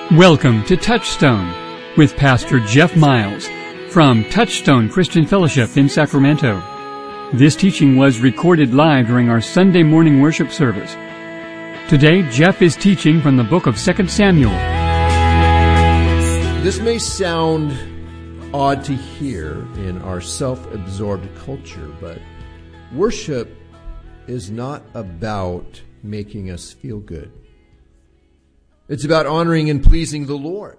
Welcome to Touchstone with Pastor Jeff Miles from Touchstone Christian Fellowship in Sacramento. This teaching was recorded live during our Sunday morning worship service. Today, Jeff is teaching from the book of 2 Samuel. This may sound odd to hear in our self-absorbed culture, but worship is not about making us feel good. It's about honoring and pleasing the Lord.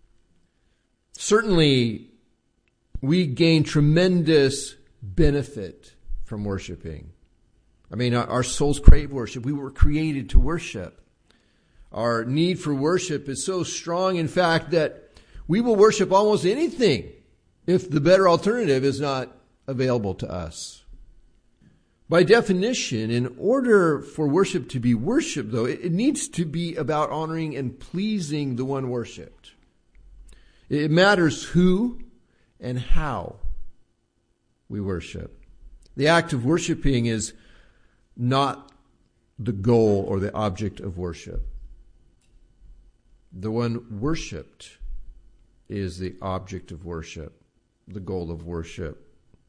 Certainly, we gain tremendous benefit from worshiping. I mean, our souls crave worship. We were created to worship. Our need for worship is so strong, in fact, that we will worship almost anything if the better alternative is not available to us. By definition, in order for worship to be worship, though, it needs to be about honoring and pleasing the one worshiped. It matters who and how we worship. The act of worshiping is not the goal or the object of worship. The one worshipped is the object of worship, the goal of worship.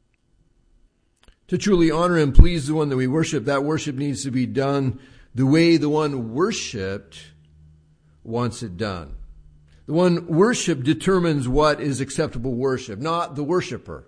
To truly honor and please the one that we worship, that worship needs to be done the way the one worshipped wants it done. The one worshipped determines what is acceptable worship, not the worshiper.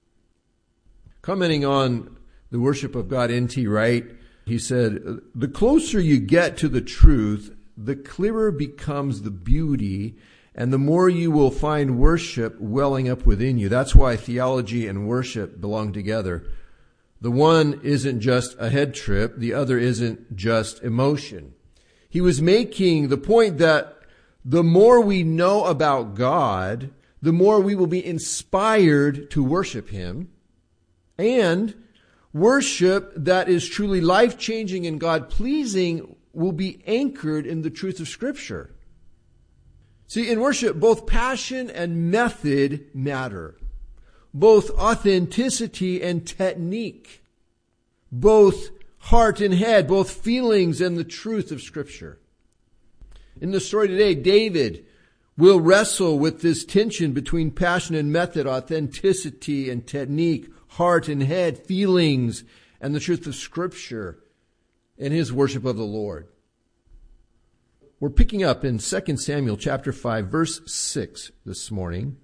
Commenting on the worship of God, N.T. Wright, he said, "The closer you get to the truth, the clearer becomes the beauty, and the more you will find worship welling up within you." That's why theology and worship belong together. The one isn't just a head trip. The other isn't just emotion. He was making the point that the more we know about God, the more we will be inspired to worship Him. And worship that is truly life-changing and God-pleasing will be anchored in the truth of Scripture. See, in worship, both passion and method matter. Both authenticity and technique, both heart and head, both feelings and the truth of Scripture. In the story today, David will wrestle with this tension between passion and method, authenticity and technique, heart and head, feelings and the truth of Scripture in his worship of the Lord. We're picking up in 2 Samuel chapter 5, verse 6 this morning.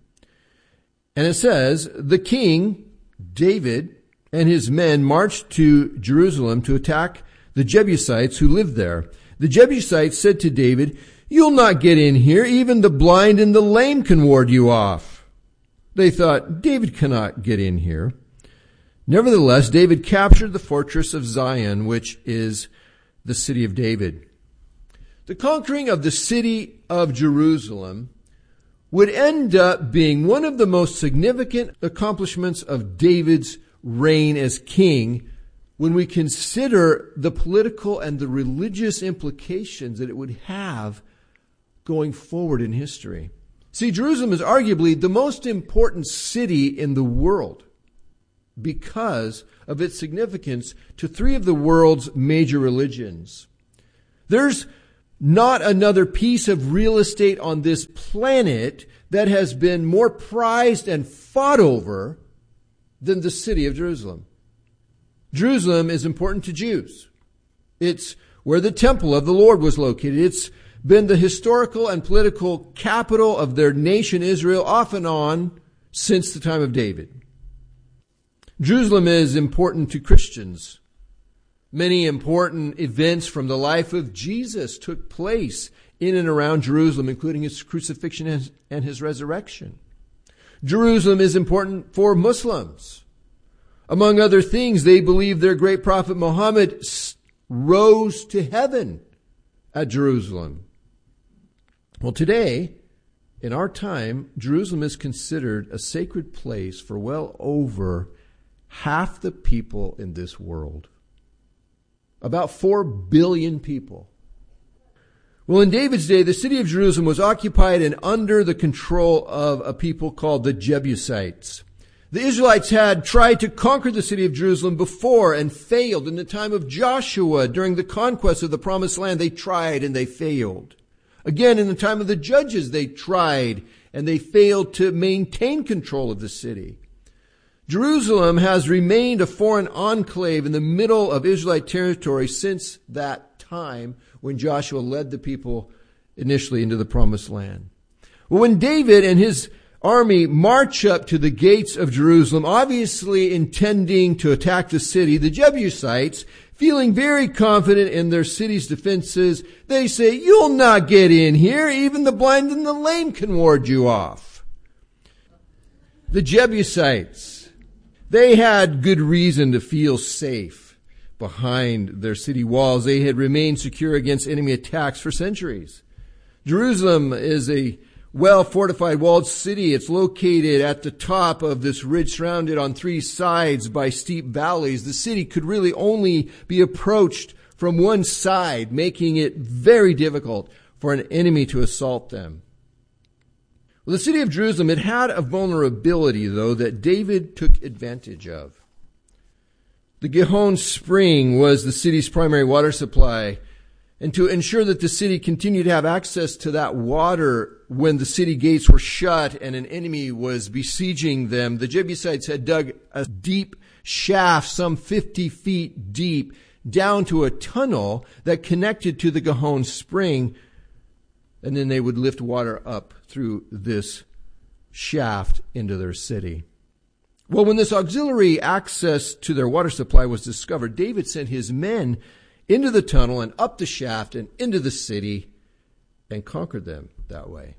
And it says, "The king, David, and his men marched to Jerusalem to attack the Jebusites who lived there. The Jebusites said to David, 'You'll not get in here. Even the blind and the lame can ward you off.' They thought, 'David cannot get in here.' Nevertheless, David captured the fortress of Zion, which is the city of David." The conquering of the city of Jerusalem would end up being one of the most significant accomplishments of David's reign as king when we consider the political and the religious implications that it would have going forward in history. See, Jerusalem is arguably the most important city in the world because of its significance to three of the world's major religions. There's not another piece of real estate on this planet that has been more prized and fought over than the city of Jerusalem. Jerusalem is important to Jews. It's where the temple of the Lord was located. It's been the historical and political capital of their nation Israel off and on since the time of David. Jerusalem is important to Christians. Many important events from the life of Jesus took place in and around Jerusalem, including his crucifixion and his resurrection. Jerusalem is important for Muslims. Among other things, they believe their great prophet Muhammad rose to heaven at Jerusalem. Well, today, in our time, Jerusalem is considered a sacred place for well over half the people in this world. About 4 billion people. Well, in David's day, the city of Jerusalem was occupied and under the control of a people called the Jebusites. The Israelites had tried to conquer the city of Jerusalem before and failed. In the time of Joshua, during the conquest of the Promised Land, they tried and they failed. Again, in the time of the judges, they tried and they failed to maintain control of the city. Jerusalem has remained a foreign enclave in the middle of Israelite territory since that time when Joshua led the people initially into the promised land. Well, when David and his army march up to the gates of Jerusalem, obviously intending to attack the city, the Jebusites, feeling very confident in their city's defenses, they say, "You'll not get in here. Even the blind and the lame can ward you off." The Jebusites, they had good reason to feel safe behind their city walls. They had remained secure against enemy attacks for centuries. Jerusalem is a well-fortified walled city. It's located at the top of this ridge surrounded on three sides by steep valleys. The city could really only be approached from one side, making it very difficult for an enemy to assault them. Well, the city of Jerusalem, it had a vulnerability, though, that David took advantage of. The Gihon Spring was the city's primary water supply. And to ensure that the city continued to have access to that water when the city gates were shut and an enemy was besieging them, the Jebusites had dug a deep shaft, some 50 feet deep, down to a tunnel that connected to the Gihon Spring. And then they would lift water up through this shaft into their city. Well, when this auxiliary access to their water supply was discovered, David sent his men into the tunnel and up the shaft and into the city and conquered them that way.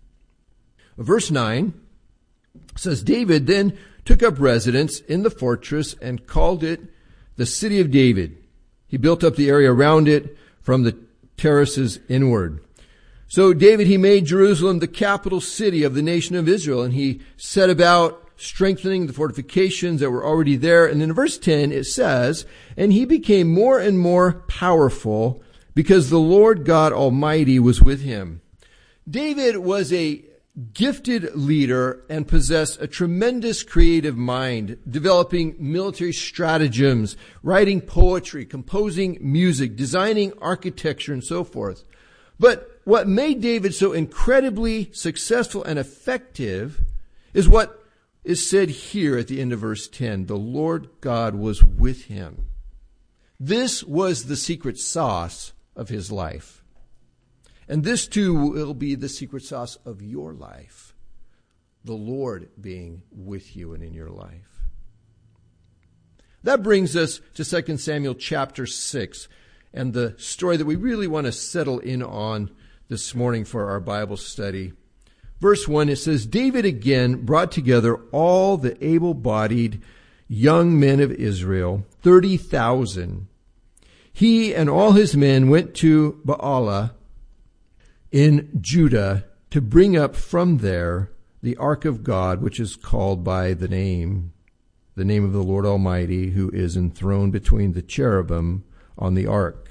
Verse 9 says, David then took up residence in the fortress and called it the City of David. He built up the area around it from the terraces inward. So David, he made Jerusalem the capital city of the nation of Israel, and he set about strengthening the fortifications that were already there. And in verse 10 it says, and he became more and more powerful because the Lord God Almighty was with him. David was a gifted leader and possessed a tremendous creative mind, developing military stratagems, writing poetry, composing music, designing architecture, and so forth. But what made David so incredibly successful and effective is what is said here at the end of verse 10. The Lord God was with him. This was the secret sauce of his life. And this too will be the secret sauce of your life. The Lord being with you and in your life. That brings us to 2 Samuel chapter 6 and the story that we really want to settle in on this morning for our Bible study. Verse 1, it says, David again brought together all the able-bodied young men of Israel, 30,000. He and all his men went to Baalah in Judah to bring up from there the ark of God, which is called by the name of the Lord Almighty, who is enthroned between the cherubim on the ark.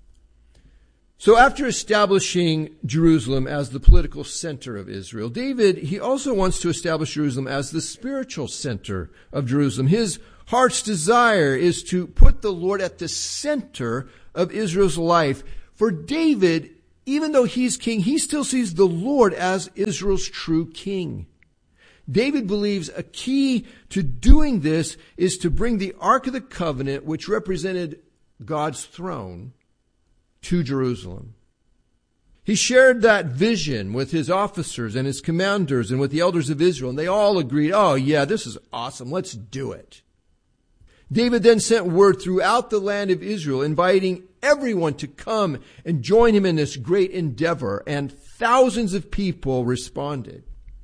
So after establishing Jerusalem as the political center of Israel, David, he also wants to establish Jerusalem as the spiritual center of Jerusalem. His heart's desire is to put the Lord at the center of Israel's life. For David, even though he's king, he still sees the Lord as Israel's true king. David believes a key to doing this is to bring the Ark of the Covenant, which represented God's throne, to Jerusalem. He shared that vision with his officers and his commanders and with the elders of Israel, and they all agreed, oh yeah, this is awesome, let's do it. David then sent word throughout the land of Israel, inviting everyone to come and join him in this great endeavor, and thousands of people responded.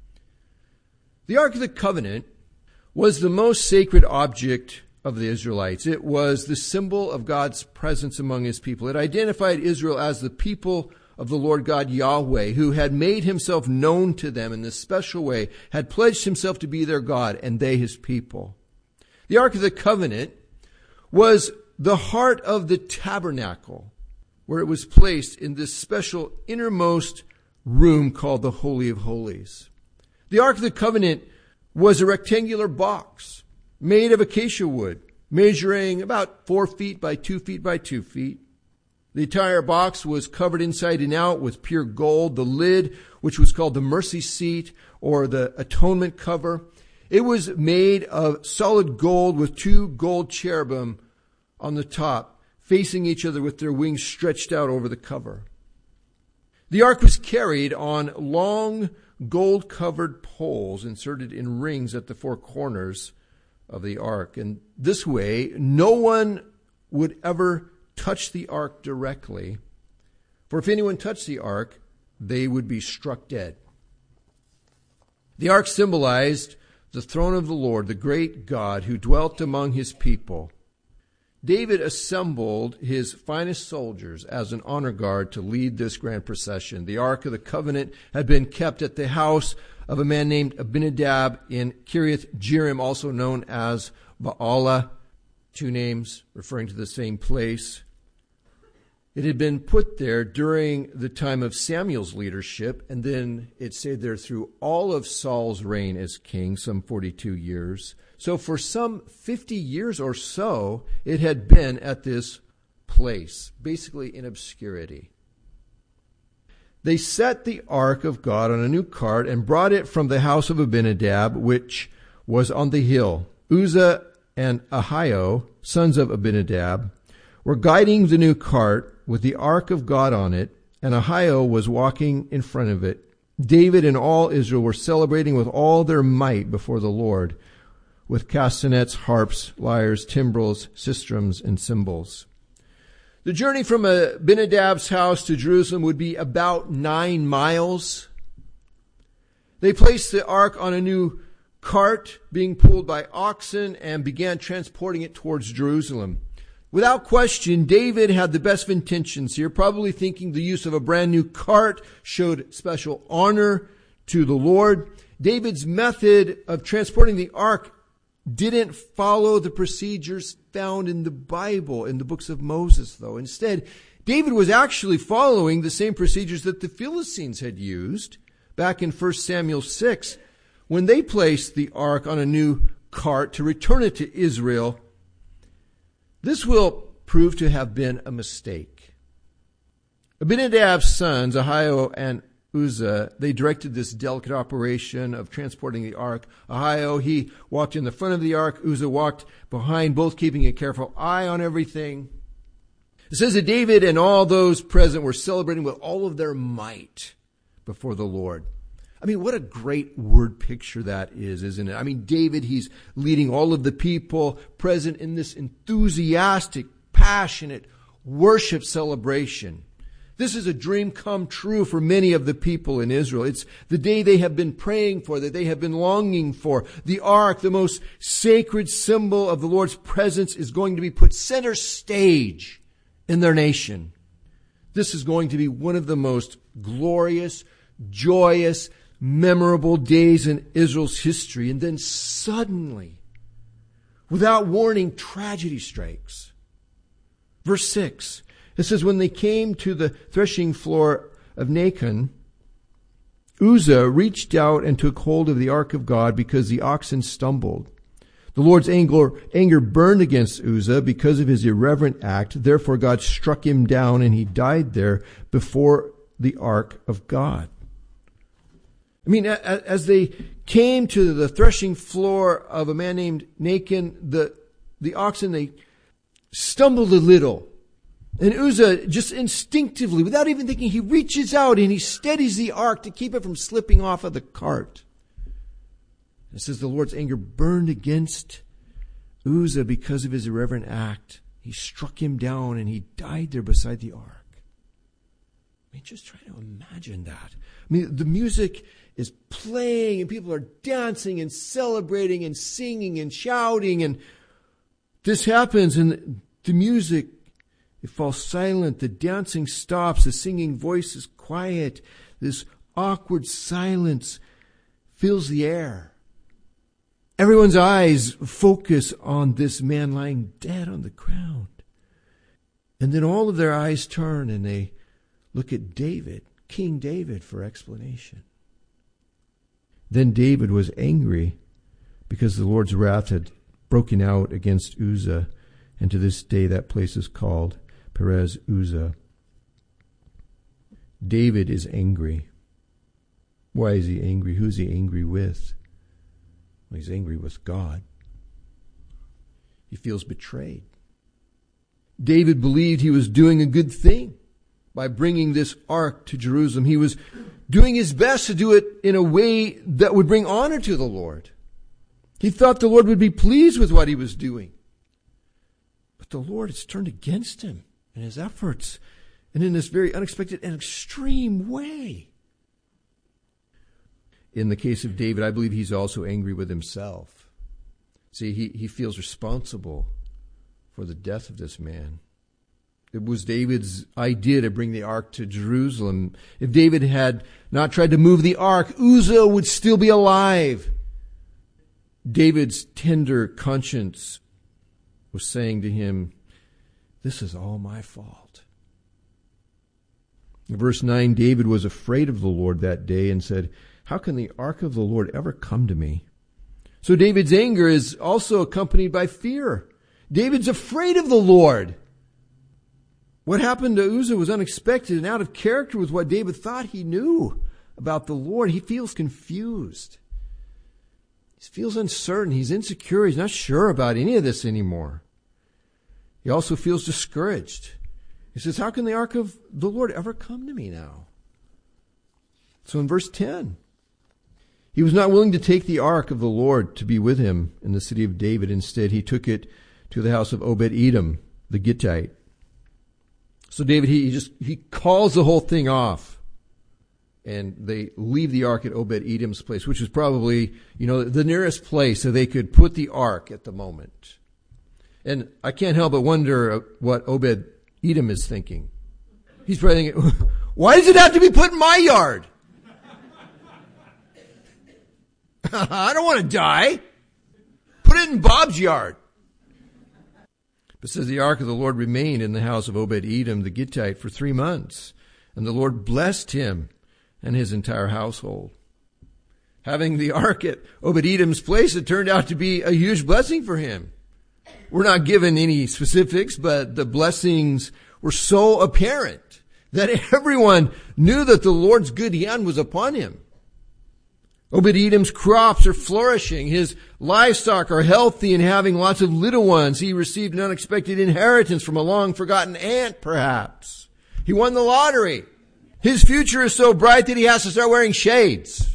The Ark of the Covenant was the most sacred object of the Israelites. It was the symbol of God's presence among his people. It identified Israel as the people of the Lord God Yahweh, who had made himself known to them in this special way, had pledged himself to be their God, and they his people. The Ark of the Covenant was the heart of the tabernacle, where it was placed in this special innermost room called the Holy of Holies. The Ark of the Covenant was a rectangular box made of acacia wood, measuring about 4 feet by 2 feet by 2 feet. The entire box was covered inside and out with pure gold. The lid, which was called the mercy seat or the atonement cover, it was made of solid gold with 2 gold cherubim on the top, facing each other with their wings stretched out over the cover. The ark was carried on long gold-covered poles inserted in rings at the 4 corners of the ark. And this way, no one would ever touch the ark directly. For if anyone touched the ark, they would be struck dead. The ark symbolized the throne of the Lord, the great God who dwelt among his people. David assembled his finest soldiers as an honor guard to lead this grand procession. The Ark of the Covenant had been kept at the house of a man named Abinadab in Kiriath Jearim, also known as Baalah, 2 names referring to the same place. It had been put there during the time of Samuel's leadership, and then it stayed there through all of Saul's reign as king, some 42 years. So for some 50 years or so, it had been at this place, basically in obscurity. They set the ark of God on a new cart and brought it from the house of Abinadab, which was on the hill. Uzzah and Ahio, sons of Abinadab, were guiding the new cart with the ark of God on it, and Ahio was walking in front of it. David and all Israel were celebrating with all their might before the Lord, with castanets, harps, lyres, timbrels, sistrums, and cymbals. The journey from Abinadab's house to Jerusalem would be about 9 miles. They placed the ark on a new cart being pulled by oxen and began transporting it towards Jerusalem. Without question, David had the best of intentions here, probably thinking the use of a brand new cart showed special honor to the Lord. David's method of transporting the ark didn't follow the procedures found in the Bible, in the books of Moses, though. Instead, David was actually following the same procedures that the Philistines had used back in 1 Samuel 6 when they placed the ark on a new cart to return it to Israel. This will prove to have been a mistake. Abinadab's sons, Ahio and Uzzah, they directed this delicate operation of transporting the ark. Ahio, he walked in the front of the ark. Uzzah walked behind, both keeping a careful eye on everything. It says that David and all those present were celebrating with all of their might before the Lord. I mean, what a great word picture that is, isn't it? I mean, David, he's leading all of the people present in this enthusiastic, passionate worship celebration. This is a dream come true for many of the people in Israel. It's the day they have been praying for, that they have been longing for. The ark, the most sacred symbol of the Lord's presence, is going to be put center stage in their nation. This is going to be one of the most glorious, joyous, memorable days in Israel's history. And then suddenly, without warning, tragedy strikes. Verse 6, it says, when they came to the threshing floor of Nacon, Uzzah reached out and took hold of the ark of God because the oxen stumbled. The Lord's anger burned against Uzzah because of his irreverent act. Therefore God struck him down and he died there before the ark of God. I mean, as they came to the threshing floor of a man named Nacon, the oxen, they stumbled a little. And Uzzah, just instinctively, without even thinking, he reaches out and he steadies the ark to keep it from slipping off of the cart. It says the Lord's anger burned against Uzzah because of his irreverent act. He struck him down and he died there beside the ark. I mean, just try to imagine that. I mean, the music is playing and people are dancing and celebrating and singing and shouting, and this happens and the music, it falls silent, the dancing stops, the singing voice is quiet, this awkward silence fills the air. Everyone's eyes focus on this man lying dead on the ground. And then all of their eyes turn and they look at David, King David, for explanation. Then David was angry because the Lord's wrath had broken out against Uzzah, and to this day that place is called Perez Uzzah. David is angry. Why is he angry? Who's he angry with? Well, he's angry with God. He feels betrayed. David believed he was doing a good thing by bringing this ark to Jerusalem. He was doing his best to do it in a way that would bring honor to the Lord. He thought the Lord would be pleased with what he was doing. But the Lord has turned against him and his efforts, and in this very unexpected and extreme way. In the case of David, I believe he's also angry with himself. See, he feels responsible for the death of this man. It was David's idea to bring the ark to Jerusalem. If David had not tried to move the ark, Uzzah would still be alive. David's tender conscience was saying to him, this is all my fault. In verse 9, David was afraid of the Lord that day and said, how can the ark of the Lord ever come to me? So David's anger is also accompanied by fear. David's afraid of the Lord. What happened to Uzzah was unexpected and out of character with what David thought he knew about the Lord. He feels confused. He feels uncertain. He's insecure. He's not sure about any of this anymore. He also feels discouraged. He says, how can the ark of the Lord ever come to me now? So in verse 10, he was not willing to take the ark of the Lord to be with him in the city of David. Instead, he took it to the house of Obed-Edom, the Gittite. So David, he calls the whole thing off. And they leave the ark at Obed-Edom's place, which was probably, the nearest place so they could put the ark at the moment. And I can't help but wonder what Obed-Edom is thinking. He's probably thinking, why does it have to be put in my yard? I don't want to die. Put it in Bob's yard. But it says the ark of the Lord remained in the house of Obed-Edom the Gittite for 3 months. And the Lord blessed him and his entire household. Having the ark at Obed-Edom's place, it turned out to be a huge blessing for him. We're not given any specifics, but the blessings were so apparent that everyone knew that the Lord's good hand was upon him. Obed-Edom's crops are flourishing. His livestock are healthy and having lots of little ones. He received an unexpected inheritance from a long-forgotten aunt, perhaps. He won the lottery. His future is so bright that he has to start wearing shades.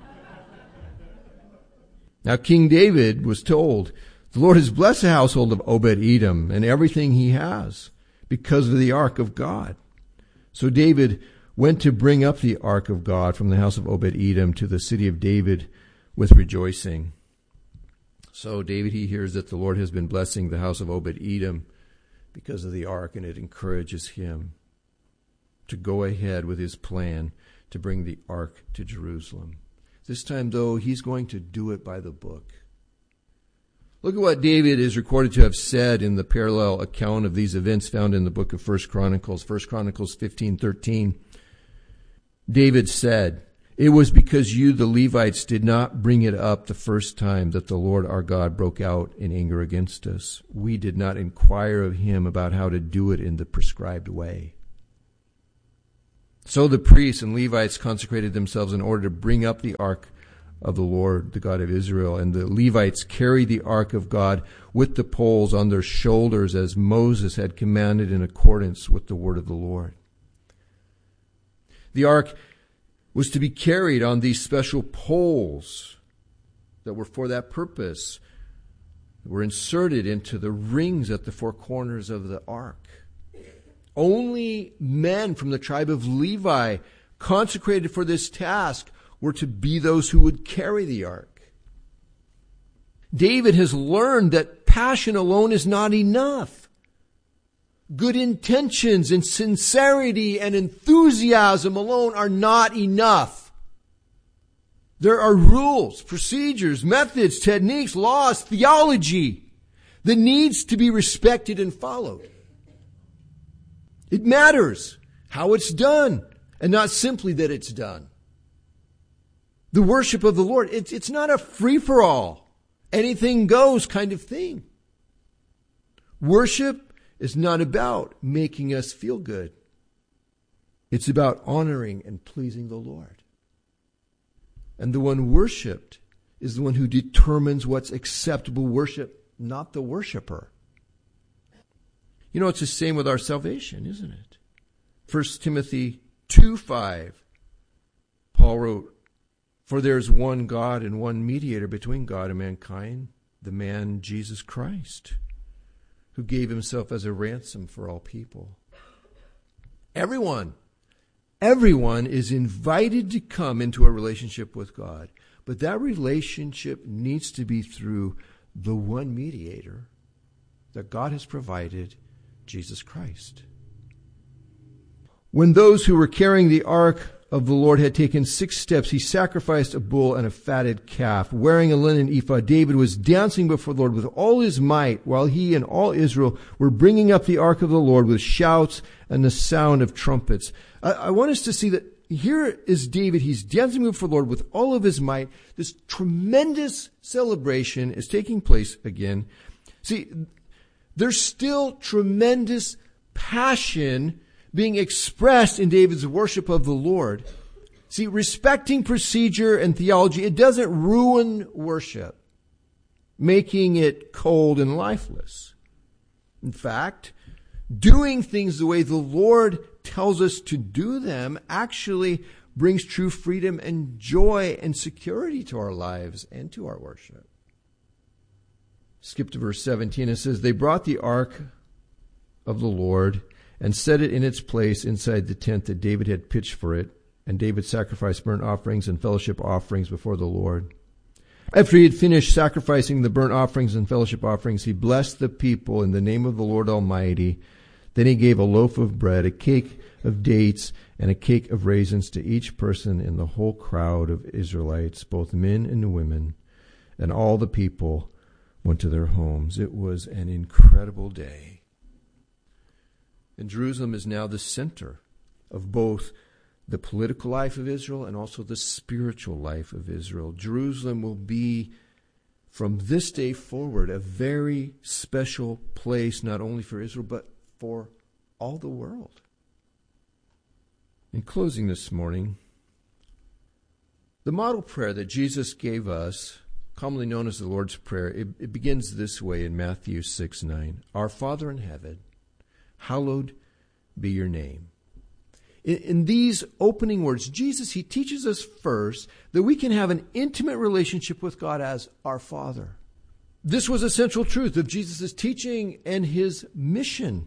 Now, King David was told, the Lord has blessed the household of Obed-Edom and everything he has because of the ark of God. So David went to bring up the ark of God from the house of Obed-Edom to the city of David with rejoicing. So David, he hears that the Lord has been blessing the house of Obed-Edom because of the ark, and it encourages him to go ahead with his plan to bring the ark to Jerusalem. This time, though, he's going to do it by the book. Look at what David is recorded to have said in the parallel account of these events found in the book of 1 Chronicles. 1 Chronicles 15:13. David said, it was because you, the Levites, did not bring it up the first time that the Lord our God broke out in anger against us. We did not inquire of him about how to do it in the prescribed way. So the priests and Levites consecrated themselves in order to bring up the ark of the Lord, the God of Israel. And the Levites carried the ark of God with the poles on their shoulders as Moses had commanded in accordance with the word of the Lord. The ark was to be carried on these special poles that were for that purpose. They were inserted into the rings at the four corners of the ark. Only men from the tribe of Levi, consecrated for this task, were to be those who would carry the ark. David has learned that passion alone is not enough. Good intentions and sincerity and enthusiasm alone are not enough. There are rules, procedures, methods, techniques, laws, theology that needs to be respected and followed. It matters how it's done and not simply that it's done. The worship of the Lord, it's not a free-for-all, anything goes kind of thing. Worship is not about making us feel good. It's about honoring and pleasing the Lord. And the one worshipped is the one who determines what's acceptable worship, not the worshiper. You know, it's the same with our salvation, isn't it? 1 Timothy 2:5, Paul wrote, "For there is one God and one mediator between God and mankind, the man Jesus Christ, who gave himself as a ransom for all people." Everyone is invited to come into a relationship with God. But that relationship needs to be through the one mediator that God has provided, Jesus Christ. When those who were carrying the ark of the Lord had taken 6 steps, he sacrificed a bull and a fatted calf. Wearing a linen ephod, David was dancing before the Lord with all his might, while he and all Israel were bringing up the ark of the Lord with shouts and the sound of trumpets. I want us to see that here is David. He's dancing before the Lord with all of his might. This tremendous celebration is taking place again. See, there's still tremendous passion being expressed in David's worship of the Lord. See, respecting procedure and theology, it doesn't ruin worship, making it cold and lifeless. In fact, doing things the way the Lord tells us to do them actually brings true freedom and joy and security to our lives and to our worship. Skip to verse 17. It says, "They brought the ark of the Lord and set it in its place inside the tent that David had pitched for it. And David sacrificed burnt offerings and fellowship offerings before the Lord. After he had finished sacrificing the burnt offerings and fellowship offerings, he blessed the people in the name of the Lord Almighty. Then he gave a loaf of bread, a cake of dates, and a cake of raisins to each person in the whole crowd of Israelites, both men and women. And all the people went to their homes." It was an incredible day. And Jerusalem is now the center of both the political life of Israel and also the spiritual life of Israel. Jerusalem will be, from this day forward, a very special place, not only for Israel, but for all the world. In closing this morning, the model prayer that Jesus gave us, commonly known as the Lord's Prayer, it begins this way in Matthew 6:9. "Our Father in heaven, hallowed be your name." In these opening words, Jesus, he teaches us first that we can have an intimate relationship with God as our Father. This was a central truth of Jesus' teaching and his mission.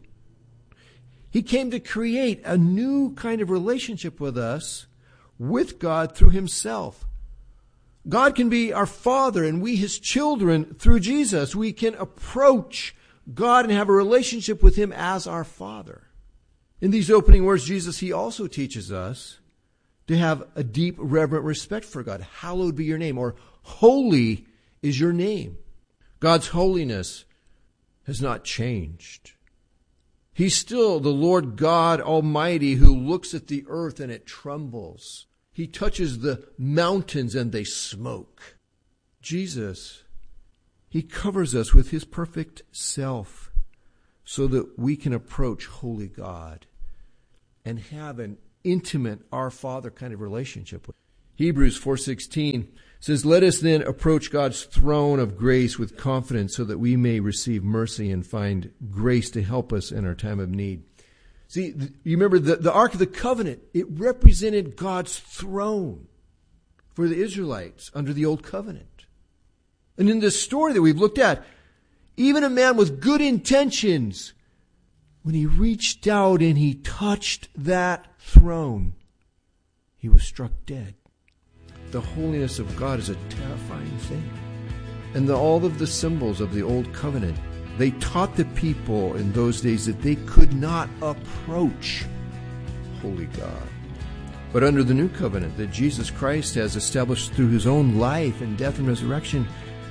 He came to create a new kind of relationship with us, with God through himself. God can be our Father and we his children through Jesus. We can approach God and have a relationship with him as our Father. In these opening words, Jesus, he also teaches us to have a deep, reverent respect for God. Hallowed be your name, or holy is your name. God's holiness has not changed. He's still the Lord God Almighty who looks at the earth and it trembles. He touches the mountains and they smoke. Jesus, he covers us with his perfect self so that we can approach holy God and have an intimate Our Father kind of relationship with him. Hebrews 4:16 says, "Let us then approach God's throne of grace with confidence so that we may receive mercy and find grace to help us in our time of need." See, you remember the Ark of the Covenant, it represented God's throne for the Israelites under the Old Covenant. And in this story that we've looked at, even a man with good intentions, when he reached out and he touched that throne, he was struck dead. The holiness of God is a terrifying thing. And all of the symbols of the Old Covenant, they taught the people in those days that they could not approach holy God. But under the New Covenant that Jesus Christ has established through his own life and death and resurrection,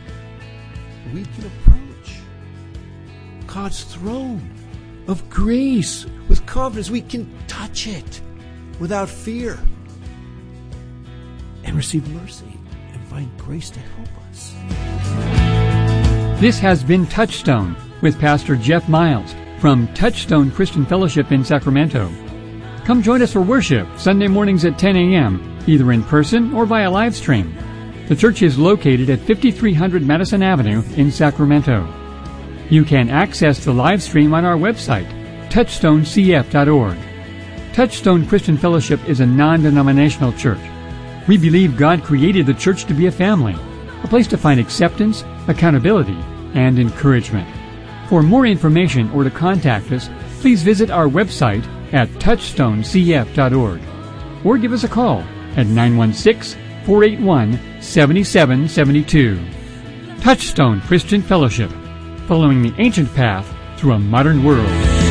we can approach God's throne of grace with confidence. We can touch it without fear and receive mercy and find grace to help us. This has been Touchstone with Pastor Jeff Miles from Touchstone Christian Fellowship in Sacramento. Come join us for worship Sunday mornings at 10 a.m., either in person or via live stream. The church is located at 5300 Madison Avenue in Sacramento. You can access the live stream on our website, touchstonecf.org. Touchstone Christian Fellowship is a non-denominational church. We believe God created the church to be a family, a place to find acceptance, accountability, and encouragement. For more information or to contact us, please visit our website at touchstonecf.org or give us a call at 916-481-7772. Touchstone Christian Fellowship, following the ancient path through a modern world.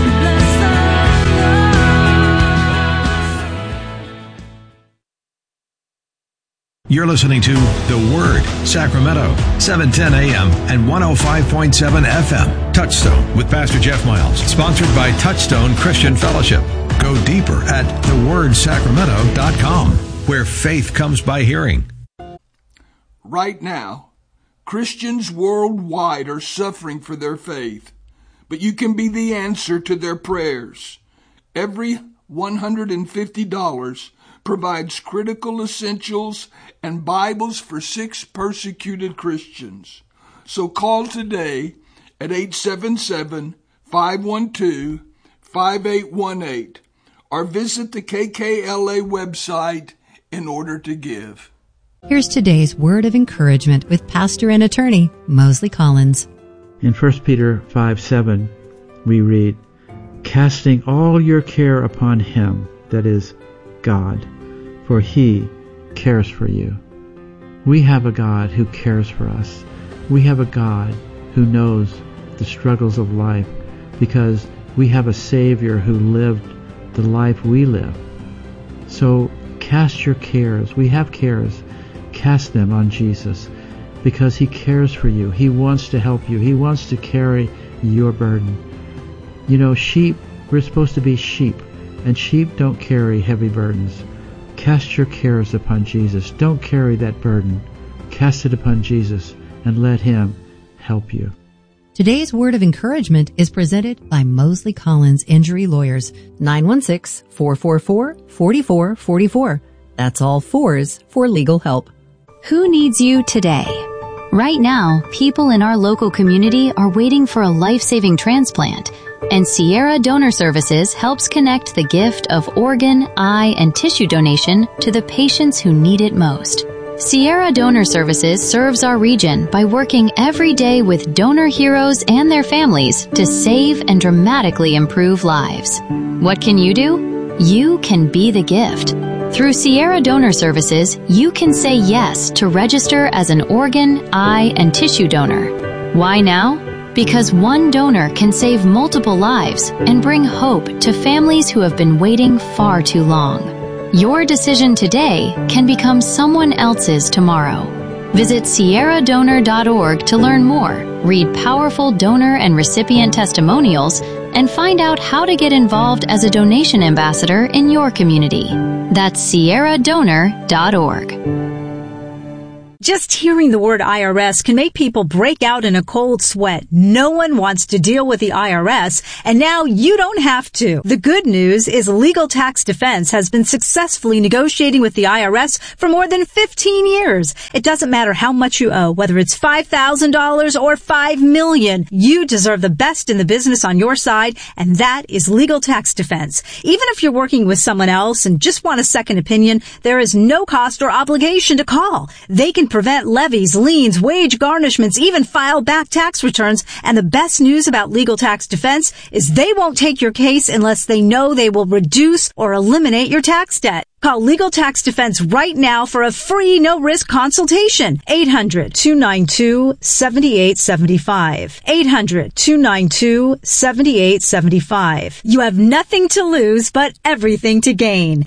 You're listening to The Word, Sacramento, 710 AM and 105.7 FM. Touchstone with Pastor Jeff Miles, sponsored by Touchstone Christian Fellowship. Go deeper at thewordsacramento.com, where faith comes by hearing. Right now, Christians worldwide are suffering for their faith, but you can be the answer to their prayers. Every $150 provides critical essentials and Bibles for 6 persecuted Christians. So call today at 877-512-5818 or visit the KKLA website in order to give. Here's today's word of encouragement with pastor and attorney Mosley Collins. In 1 Peter 5:7, we read, "Casting all your care upon him," that is, God, "for he cares for you." We have a God who cares for us. We have a God who knows the struggles of life because we have a Savior who lived the life we live. So cast your cares. We have cares. Cast them on Jesus because he cares for you. He wants to help you. He wants to carry your burden. You know, sheep, we're supposed to be sheep, and sheep don't carry heavy burdens. Cast your cares upon Jesus. Don't carry that burden. Cast it upon Jesus and let him help you. Today's word of encouragement is presented by Mosley Collins Injury Lawyers, 916-444-4444. That's all 4s for legal help. Who needs you today? Right now, people in our local community are waiting for a life-saving transplant, and Sierra Donor Services helps connect the gift of organ, eye, and tissue donation to the patients who need it most. Sierra Donor Services serves our region by working every day with donor heroes and their families to save and dramatically improve lives. What can you do? You can be the gift. Through Sierra Donor Services, you can say yes to register as an organ, eye, and tissue donor. Why now? Because one donor can save multiple lives and bring hope to families who have been waiting far too long. Your decision today can become someone else's tomorrow. Visit sierradonor.org to learn more, read powerful donor and recipient testimonials, and find out how to get involved as a donation ambassador in your community. That's sierradonor.org. Just hearing the word IRS can make people break out in a cold sweat. No one wants to deal with the IRS, and now you don't have to. The good news is Legal Tax Defense has been successfully negotiating with the IRS for more than 15 years. It doesn't matter how much you owe, whether it's $5,000 or $5 million. You deserve the best in the business on your side, and that is Legal Tax Defense. Even if you're working with someone else and just want a second opinion, there is no cost or obligation to call. They can prevent levies, liens, wage garnishments, even file back tax returns. And the best news about Legal Tax Defense is they won't take your case unless they know they will reduce or eliminate your tax debt. Call Legal Tax Defense right now for a free, no-risk consultation. 800-292-7875. 800-292-7875. You have nothing to lose, but everything to gain.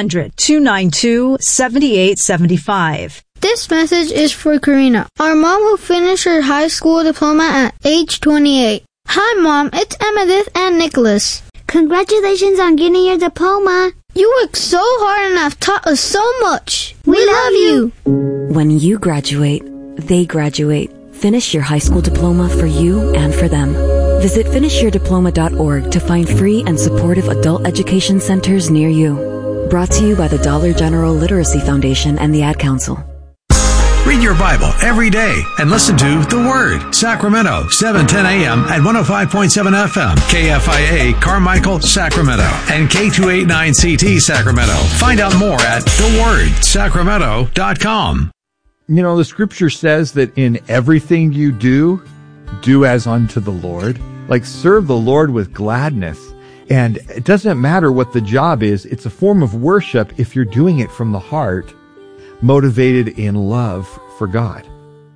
800-292-7875. This message is for Karina, our mom who finished her high school diploma at age 28. Hi, Mom. It's Emmettith and Nicholas. Congratulations on getting your diploma. You worked so hard and have taught us so much. We love you. When you graduate, they graduate. Finish your high school diploma for you and for them. Visit finishyourdiploma.org to find free and supportive adult education centers near you. Brought to you by the Dollar General Literacy Foundation and the Ad Council. Read your Bible every day and listen to The Word, Sacramento, 710 a.m. at 105.7 FM, KFIA, Carmichael, Sacramento, and K289CT, Sacramento. Find out more at thewordsacramento.com. You know, the scripture says that in everything you do as unto the Lord. Like, serve the Lord with gladness. And it doesn't matter what the job is. It's a form of worship if you're doing it from the heart, motivated in love for God.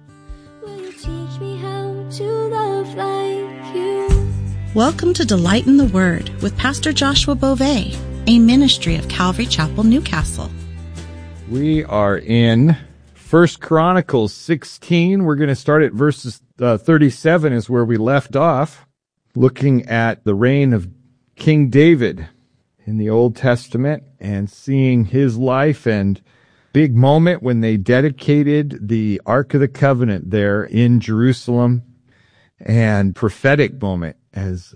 Welcome to Delight in the Word with Pastor Joshua Beauvais, a ministry of Calvary Chapel, Newcastle. We are in 1 Chronicles 16. We're going to start at verses 37 is where we left off, looking at the reign of King David in the Old Testament and seeing his life, and big moment when they dedicated the Ark of the Covenant there in Jerusalem, and prophetic moment as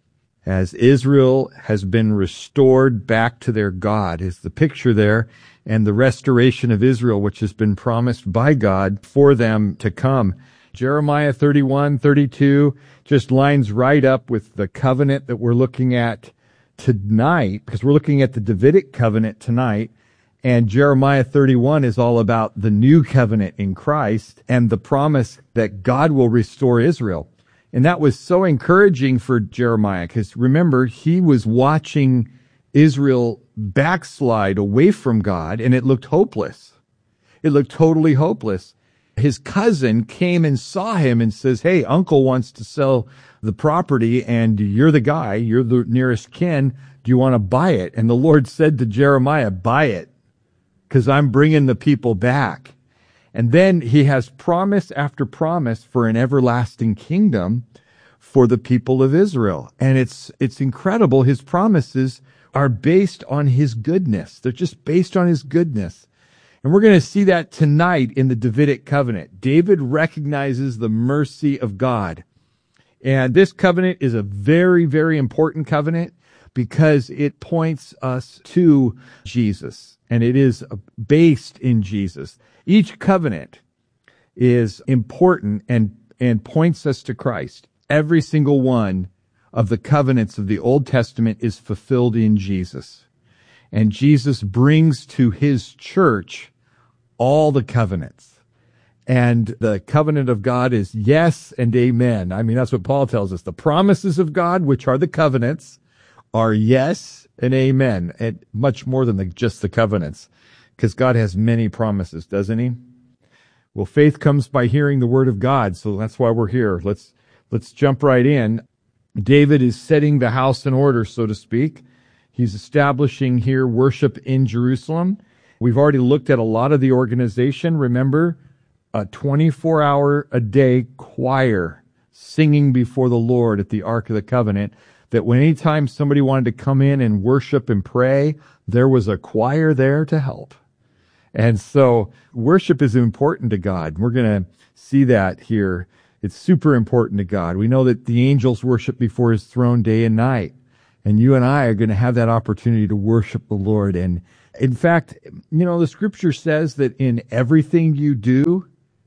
Israel has been restored back to their God is the picture there, and the restoration of Israel, which has been promised by God for them to come. Jeremiah 31:32 just lines right up with the covenant that we're looking at tonight, because we're looking at the Davidic covenant tonight, and Jeremiah 31 is all about the new covenant in Christ and the promise that God will restore Israel. And that was so encouraging for Jeremiah, because remember, he was watching Israel backslide away from God, and it looked hopeless. It looked totally hopeless. His cousin came and saw him and says, "Hey, uncle wants to sell the property, and you're the guy, you're the nearest kin. Do you want to buy it?" And the Lord said to Jeremiah, "Buy it, because I'm bringing the people back." And then he has promise after promise for an everlasting kingdom for the people of Israel. And it's incredible. His promises are based on his goodness. They're just based on his goodness. And we're going to see that tonight in the Davidic covenant. David recognizes the mercy of God. And this covenant is a very, very important covenant because it points us to Jesus. And it is based in Jesus. Each covenant is important and points us to Christ. Every single one of the covenants of the Old Testament is fulfilled in Jesus. And Jesus brings to his church all the covenants. And the covenant of God is yes and amen. I mean, that's what Paul tells us. The promises of God, which are the covenants, are yes and amen. And much more than just the covenants, because God has many promises, doesn't he? Well, faith comes by hearing the word of God. So that's why we're here. Let's jump right in. David is setting the house in order, so to speak. He's establishing here worship in Jerusalem. We've already looked at a lot of the organization. Remember, a 24-hour-a-day choir singing before the Lord at the Ark of the Covenant, that when anytime somebody wanted to come in and worship and pray, there was a choir there to help. And so worship is important to God. We're going to see that here. It's super important to God. We know that the angels worship before his throne day and night. And you and I are going to have that opportunity to worship the Lord. And in fact, you know, the scripture says that in everything you do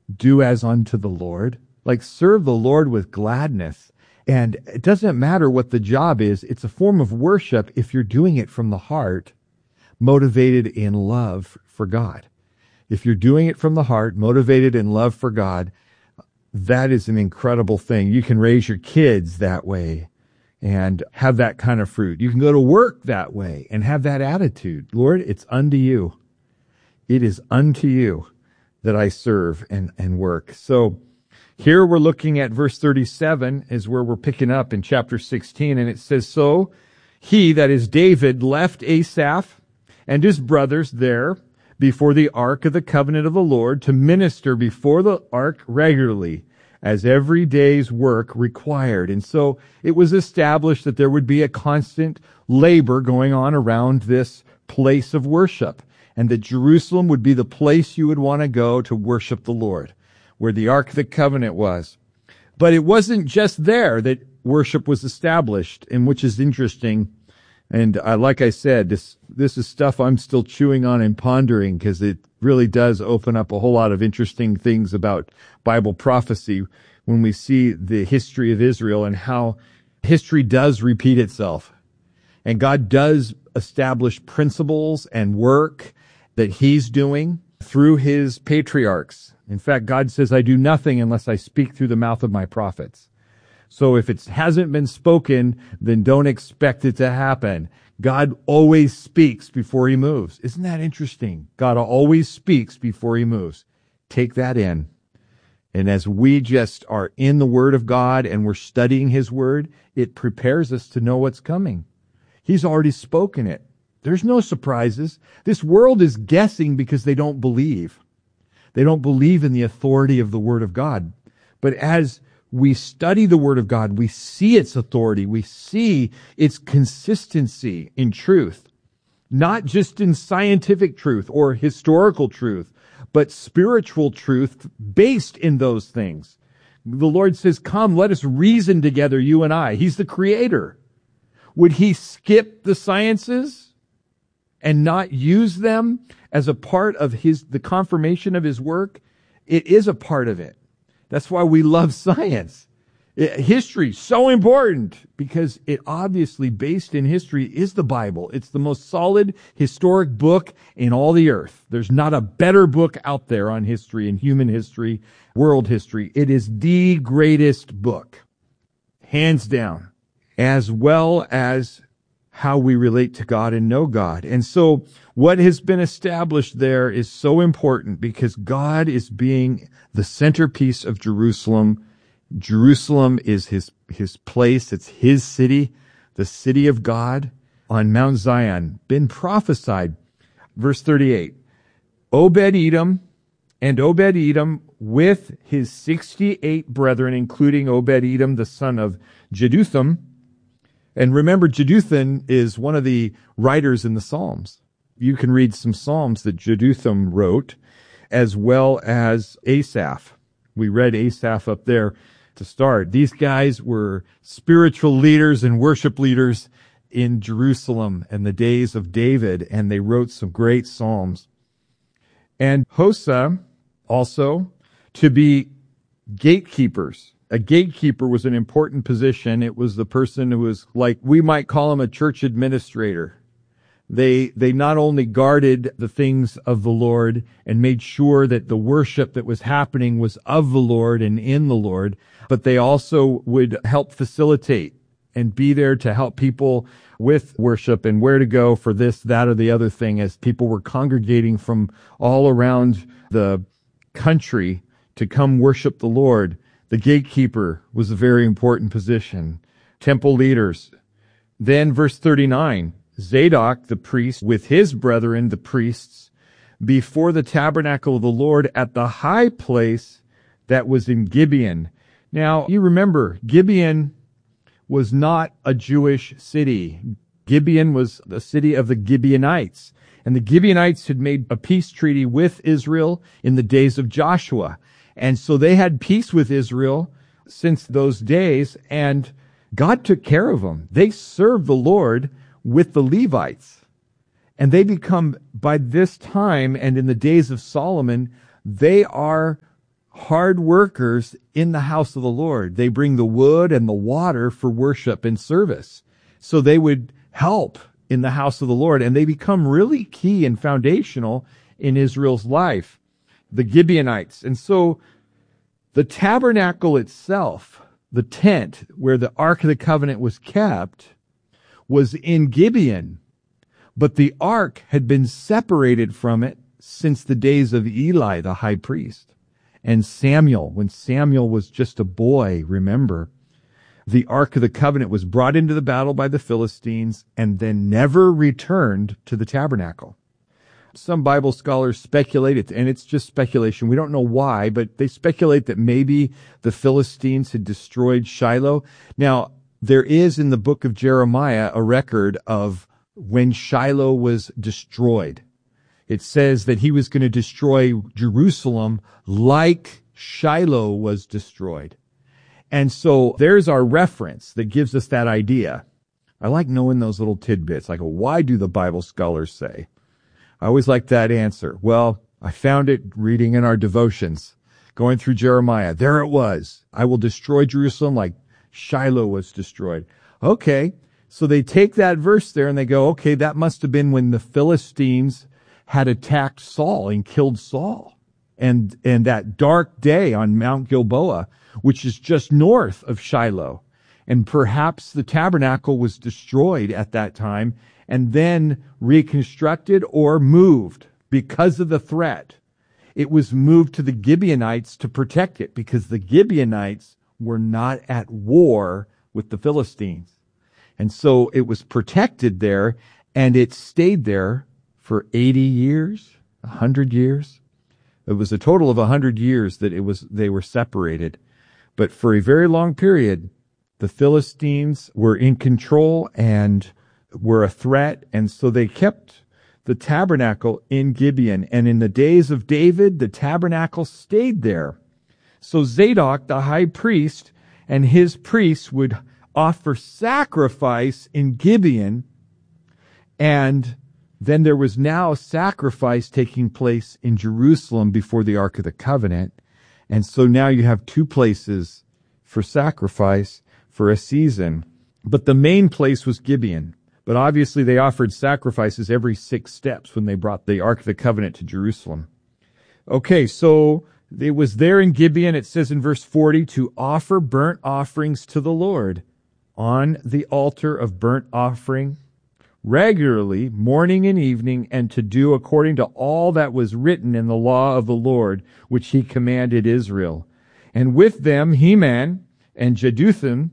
as unto the Lord. Like, serve the Lord with gladness. And it doesn't matter what the job is. It's a form of worship if you're doing it from the heart, motivated in love for God. If you're doing it from the heart, motivated in love for God, that is an incredible thing. You can raise your kids that way and have that kind of fruit. You can go to work that way and have that attitude. Lord, it's unto you. It is unto you that I serve and work. So here we're looking at verse 37 is where we're picking up in chapter 16. And it says, "So he," that is David, "left Asaph and his brothers there before the ark of the covenant of the Lord to minister before the ark regularly, as every day's work required." And so it was established that there would be a constant labor going on around this place of worship, and that Jerusalem would be the place you would want to go to worship the Lord, where the Ark of the Covenant was. But it wasn't just there that worship was established, and which is interesting. And like I said, this is stuff I'm still chewing on and pondering, because it really does open up a whole lot of interesting things about Bible prophecy when we see the history of Israel and how history does repeat itself. And God does establish principles and work that he's doing through his patriarchs. In fact, God says, I do nothing unless I speak through the mouth of my prophets. So if it hasn't been spoken, then don't expect it to happen. God always speaks before he moves. Isn't that interesting? God always speaks before he moves. Take that in. And as we just are in the Word of God and we're studying his Word, it prepares us to know what's coming. He's already spoken it. There's no surprises. This world is guessing because they don't believe. They don't believe in the authority of the Word of God. But as we study the Word of God, we see its authority. We see its consistency in truth, not just in scientific truth or historical truth, but spiritual truth based in those things. The Lord says, come, let us reason together, you and I. He's the creator. Would he skip the sciences and not use them as a part of the confirmation of his work? It is a part of it. That's why we love science. History, so important, because it obviously, based in history, is the Bible. It's the most solid historic book in all the earth. There's not a better book out there on history and human history, world history. It is the greatest book, hands down, as well as how we relate to God and know God. And so what has been established there is so important, because God is being the centerpiece of Jerusalem. Jerusalem is his place. It's his city, the city of God on Mount Zion. Been prophesied. Verse 38. Obed-Edom with his 68 brethren, including Obed-Edom, the son of Jeduthun. And remember, Jeduthun is one of the writers in the Psalms. You can read some Psalms that Jeduthun wrote, as well as Asaph. We read Asaph up there to start. These guys were spiritual leaders and worship leaders in Jerusalem in the days of David, and they wrote some great Psalms. And Hosea also to be gatekeepers. A gatekeeper was an important position. It was the person who was, like, we might call him a church administrator. They not only guarded the things of the Lord and made sure that the worship that was happening was of the Lord and in the Lord, but they also would help facilitate and be there to help people with worship and where to go for this, that, or the other thing, as people were congregating from all around the country to come worship the Lord. The gatekeeper was a very important position. Temple leaders. Then verse 39, Zadok the priest with his brethren, the priests, before the tabernacle of the Lord at the high place that was in Gibeon. Now, you remember, Gibeon was not a Jewish city. Gibeon was the city of the Gibeonites. And the Gibeonites had made a peace treaty with Israel in the days of Joshua. And so they had peace with Israel since those days, and God took care of them. They served the Lord with the Levites. And they become, by this time and in the days of Solomon, they are hard workers in the house of the Lord. They bring the wood and the water for worship and service. So they would help in the house of the Lord, and they become really key and foundational in Israel's life, the Gibeonites. And so the tabernacle itself, the tent where the Ark of the Covenant was kept, was in Gibeon, but the ark had been separated from it since the days of Eli, the high priest, and Samuel. When Samuel was just a boy, remember, the Ark of the Covenant was brought into the battle by the Philistines and then never returned to the tabernacle. Some Bible scholars speculate, and it's just speculation, we don't know why, but they speculate that maybe the Philistines had destroyed Shiloh. Now, there is in the book of Jeremiah a record of when Shiloh was destroyed. It says that he was going to destroy Jerusalem like Shiloh was destroyed. And so there's our reference that gives us that idea. I like knowing those little tidbits, like, why do the Bible scholars say? I always like that answer. Well, I found it reading in our devotions, going through Jeremiah. There it was. I will destroy Jerusalem like Shiloh was destroyed. Okay, so they take that verse there and they go, okay, that must have been when the Philistines had attacked Saul and killed Saul. And that dark day on Mount Gilboa, which is just north of Shiloh. And perhaps the tabernacle was destroyed at that time and then reconstructed or moved because of the threat. It was moved to the Gibeonites to protect it because the Gibeonites were not at war with the Philistines. And so it was protected there, and it stayed there for 80 years, 100 years. It was a total of 100 years that they were separated. But for a very long period, the Philistines were in control and were a threat, and so they kept the tabernacle in Gibeon. And in the days of David, the tabernacle stayed there. So Zadok, the high priest, and his priests would offer sacrifice in Gibeon, and then there was now sacrifice taking place in Jerusalem before the Ark of the Covenant. And so now you have two places for sacrifice for a season. But the main place was Gibeon. But obviously they offered sacrifices every 6 steps when they brought the Ark of the Covenant to Jerusalem. Okay, so it was there in Gibeon, it says in verse 40, to offer burnt offerings to the Lord on the altar of burnt offering regularly, morning and evening, and to do according to all that was written in the law of the Lord, which he commanded Israel. And with them Heman and Jeduthun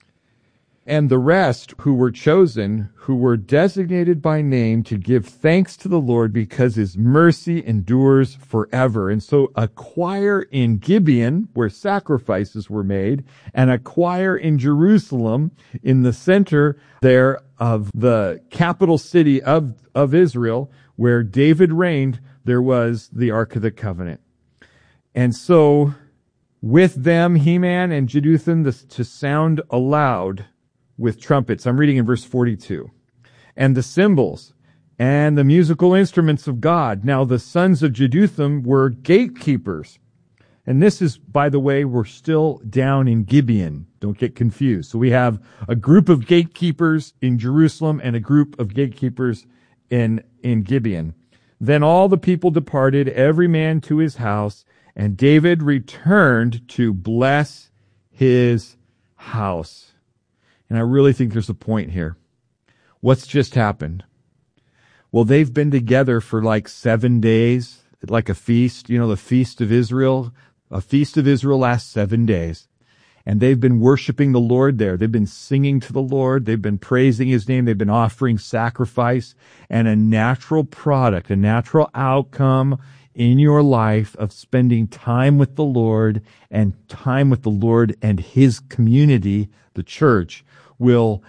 and the rest who were chosen, who were designated by name to give thanks to the Lord because his mercy endures forever. And so a choir in Gibeon, where sacrifices were made, and a choir in Jerusalem, in the center there of the capital city of Israel, where David reigned, there was the Ark of the Covenant. And so with them, Heman and Jeduthun, to sound aloud with trumpets. I'm reading in verse 42. And the cymbals and the musical instruments of God. Now the sons of Jeduthun were gatekeepers. And this is, by the way, we're still down in Gibeon. Don't get confused. So we have a group of gatekeepers in Jerusalem and a group of gatekeepers in Gibeon. Then all the people departed, every man to his house, and David returned to bless his house. And I really think there's a point here. What's just happened? Well, they've been together for like 7 days, like a feast. You know, the Feast of Israel. A Feast of Israel lasts 7 days. And they've been worshiping the Lord there. They've been singing to the Lord. They've been praising his name. They've been offering sacrifice. And a natural product, a natural outcome in your life of spending time with the Lord and time with the Lord and his community, the church, will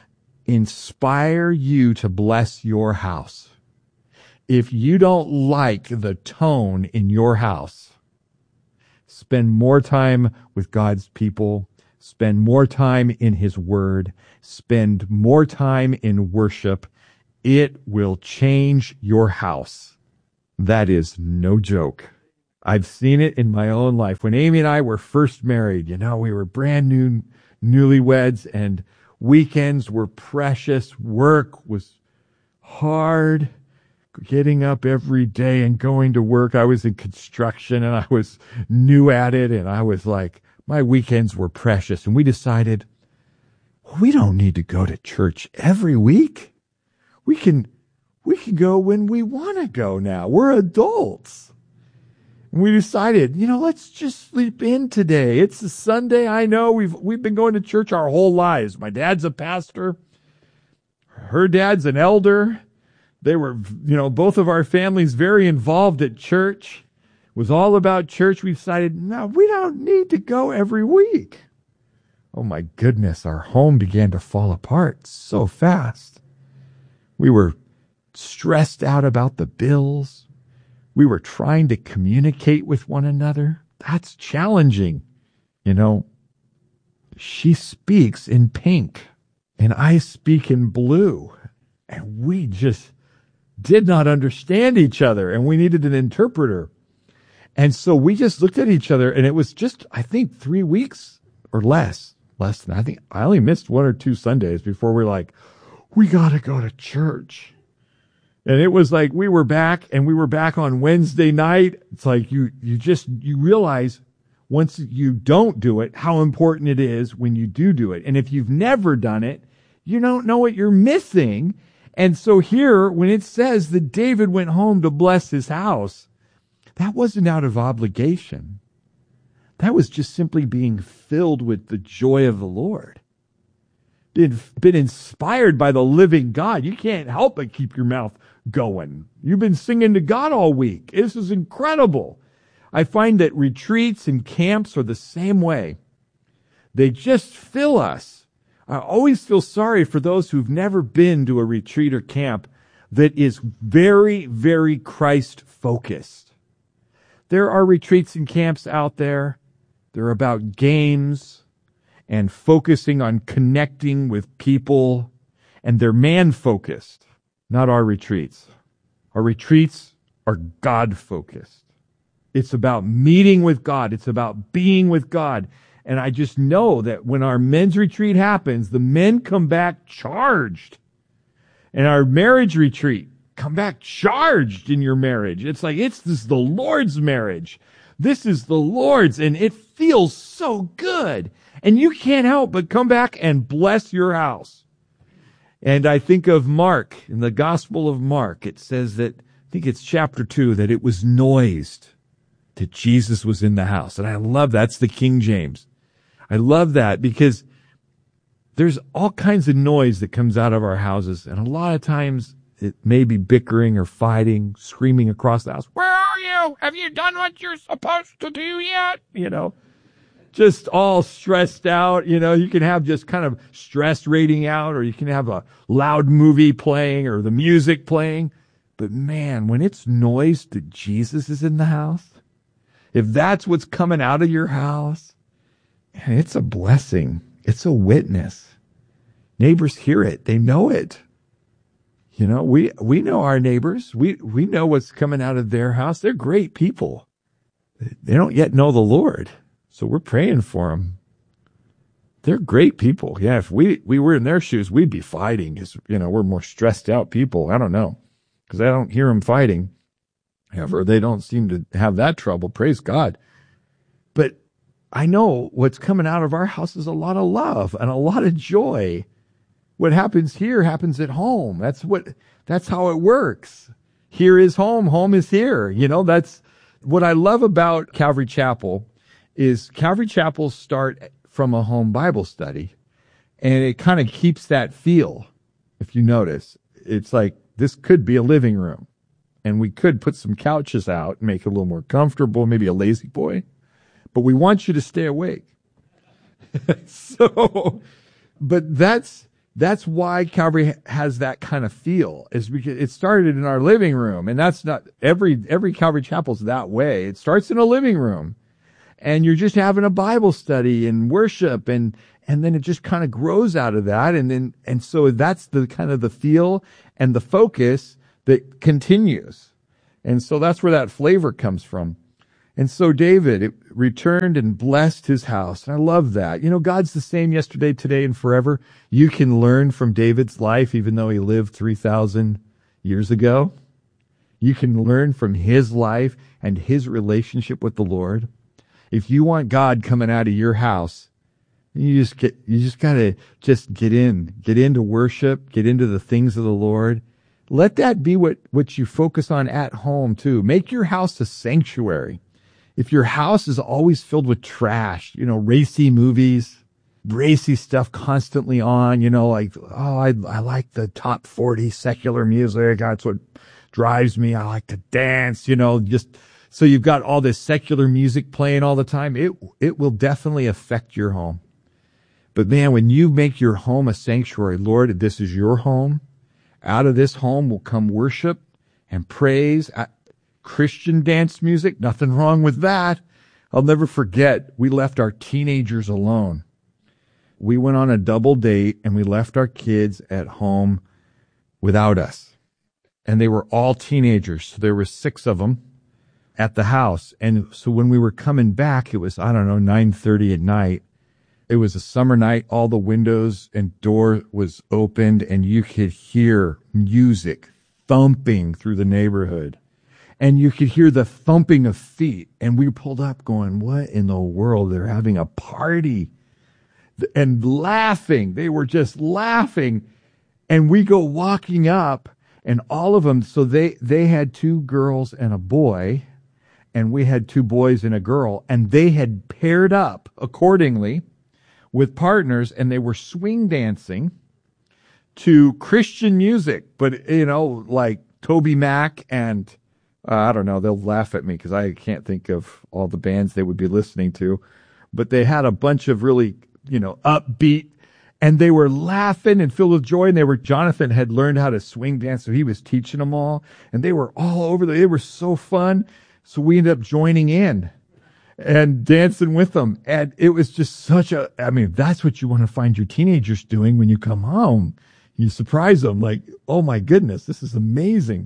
inspire you to bless your house. If you don't like the tone in your house, spend more time with God's people, spend more time in his word, spend more time in worship. It will change your house. That is no joke. I've seen it in my own life. When Amy and I were first married, we were brand new newlyweds, and weekends were precious. Work was hard. Getting up every day and going to work. I was in construction and I was new at it, and I was like, my weekends were precious. And we decided, we don't need to go to church every week. We can go when we want to go now. We're adults. And we decided, let's just sleep in today. It's a Sunday. I know we've been going to church our whole lives. My dad's a pastor. Her dad's an elder. They were, both of our families very involved at church. It was all about church. We decided, no, we don't need to go every week. Oh my goodness, our home began to fall apart so fast. We were stressed out about the bills. We were trying to communicate with one another. That's challenging. she speaks in pink and I speak in blue. And we just did not understand each other, and we needed an interpreter. And so we just looked at each other, and it was just, I think, 3 weeks or less than, I think I only missed 1 or 2 Sundays before we were like, we got to go to church. And it was like we were back on Wednesday night. It's like you realize once you don't do it, how important it is when you do it. And if you've never done it, you don't know what you're missing. And so here, when it says that David went home to bless his house, that wasn't out of obligation. That was just simply being filled with the joy of the Lord. Been inspired by the living God. You can't help but keep your mouth going. You've been singing to God all week. This is incredible. I find that retreats and camps are the same way. They just fill us. I always feel sorry for those who've never been to a retreat or camp that is very, very Christ-focused. There are retreats and camps out there. They're about games and focusing on connecting with people, and they're man-focused, not our retreats. Our retreats are God-focused. It's about meeting with God. It's about being with God. And I just know that when our men's retreat happens, the men come back charged. And our marriage retreat, come back charged in your marriage. It's like, this is the Lord's marriage. This is the Lord's, and it feels so good. And you can't help but come back and bless your house. And I think of Mark, in the Gospel of Mark, it says that, I think it's chapter 2, that it was noised that Jesus was in the house. And I love that. That's the King James. I love that because there's all kinds of noise that comes out of our houses. And a lot of times it may be bickering or fighting, screaming across the house. Where are you? Have you done what you're supposed to do yet? Just all stressed out. You can have just kind of stress rating out, or you can have a loud movie playing or the music playing. But man, when it's noise that Jesus is in the house, if that's what's coming out of your house, man, it's a blessing. It's a witness. Neighbors hear it. They know it. We know our neighbors. We know what's coming out of their house. They're great people. They don't yet know the Lord. So we're praying for them. They're great people. Yeah, if we were in their shoes, we'd be fighting because, we're more stressed out people. I don't know, because I don't hear them fighting. However, they don't seem to have that trouble. Praise God. But I know what's coming out of our house is a lot of love and a lot of joy. What happens here happens at home. That's how it works. Here is home. Home is here. That's what I love about Calvary Chapel is Calvary Chapels start from a home Bible study, and it kind of keeps that feel. If you notice, it's like this could be a living room, and we could put some couches out and make it a little more comfortable, maybe a lazy boy, but we want you to stay awake. But that's why Calvary has that kind of feel, is because it started in our living room, and that's not every Calvary Chapel's that way. It starts in a living room, and you're just having a Bible study and worship, and then it just kind of grows out of that, and so that's the kind of the feel and the focus that continues, and so that's where that flavor comes from. And so David returned and blessed his house. And I love that. God's the same yesterday, today, and forever. You can learn from David's life, even though he lived 3,000 years ago. You can learn from his life and his relationship with the Lord. If you want God coming out of your house, you just gotta get into worship, get into the things of the Lord. Let that be what you focus on at home too. Make your house a sanctuary. If your house is always filled with trash, racy movies, racy stuff constantly on, I like the top 40 secular music. That's what drives me. I like to dance, just so you've got all this secular music playing all the time. It will definitely affect your home. But man, when you make your home a sanctuary, Lord, this is your home. Out of this home will come worship and praise. Christian dance music, nothing wrong with that. I'll never forget, we left our teenagers alone. we went on a double date and we left our kids at home without us. And they were all teenagers. So there were 6 of them at the house. And so when we were coming back, it was, 9:30 at night. It was a summer night. All the windows and door was opened and you could hear music thumping through the neighborhood. And you could hear the thumping of feet. And we pulled up going, what in the world? They're having a party. And laughing. They were just laughing. And we go walking up, and all of them, so they had 2 girls and a boy, and we had 2 boys and a girl, and they had paired up accordingly with partners, and they were swing dancing to Christian music, but, like Toby Mac and I don't know, they'll laugh at me because I can't think of all the bands they would be listening to, but they had a bunch of really, upbeat, and they were laughing and filled with joy. And Jonathan had learned how to swing dance, so he was teaching them all, and they were all over they were so fun. So we ended up joining in and dancing with them. And it was just that's what you want to find your teenagers doing when you come home. You surprise them like, oh my goodness, this is amazing.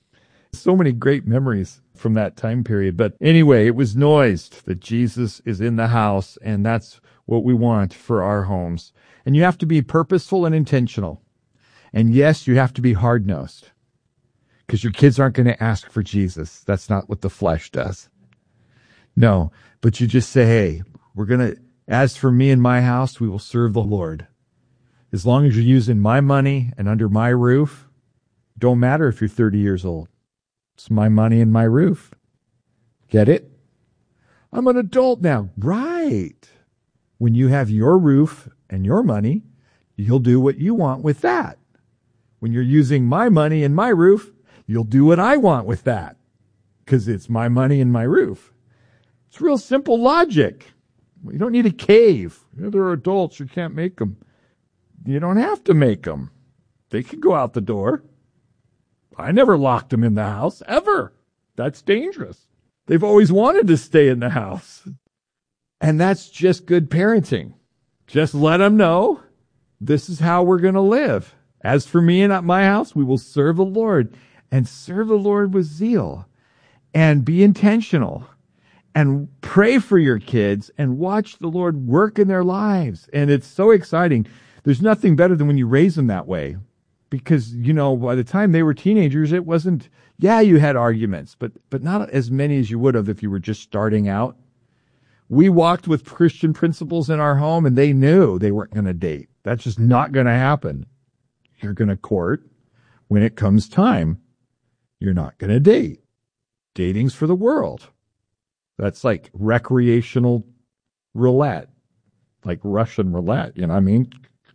So many great memories from that time period. But anyway, it was noised that Jesus is in the house, and that's what we want for our homes. And you have to be purposeful and intentional. And yes, you have to be hard-nosed, because your kids aren't going to ask for Jesus. That's not what the flesh does. No, but you just say, hey, as for me and my house, we will serve the Lord. As long as you're using my money and under my roof, don't matter if you're 30 years old. It's my money and my roof. Get it? I'm an adult now. Right. When you have your roof and your money, you'll do what you want with that. When you're using my money and my roof, you'll do what I want with that, because it's my money and my roof. It's real simple logic. You don't need a cave. They're adults. You can't make them. You don't have to make them. They can go out the door. I never locked them in the house, ever. That's dangerous. They've always wanted to stay in the house. And that's just good parenting. Just let them know this is how we're going to live. As for me and at my house, we will serve the Lord, and serve the Lord with zeal, and be intentional, and pray for your kids, and watch the Lord work in their lives. And it's so exciting. There's nothing better than when you raise them that way. Because, by the time they were teenagers, it wasn't, you had arguments, but not as many as you would have if you were just starting out. We walked with Christian principles in our home, and they knew they weren't going to date. That's just not going to happen. You're going to court when it comes time. You're not going to date. Dating's for the world. That's like recreational roulette, like Russian roulette. You know what I mean?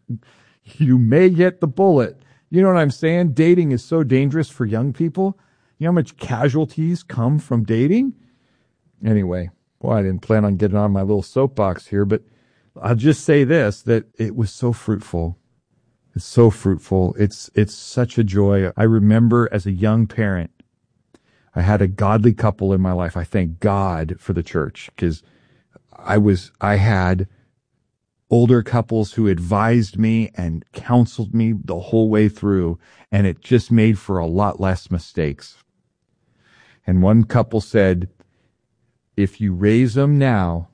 You may get the bullet. You know what I'm saying? Dating is so dangerous for young people. You know how much casualties come from dating? Anyway, I didn't plan on getting on my little soapbox here, but I'll just say this, that it was so fruitful. It's so fruitful. It's such a joy. I remember as a young parent, I had a godly couple in my life. I thank God for the church, because I had older couples who advised me and counseled me the whole way through, and it just made for a lot less mistakes. And one couple said, if you raise them now,